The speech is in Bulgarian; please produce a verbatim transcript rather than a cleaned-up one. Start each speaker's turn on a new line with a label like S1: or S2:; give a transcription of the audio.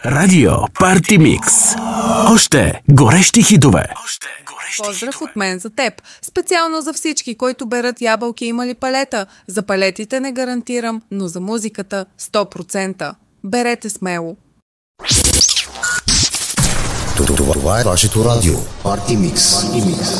S1: Радио Парти Микс. Още горещи хитове.
S2: Поздрав от мен за теб. Специално за всички, които берат ябълки имали палета. За палетите не гарантирам, но за музиката сто процента. Берете смело.
S3: Това е вашето радио. Парти Микс.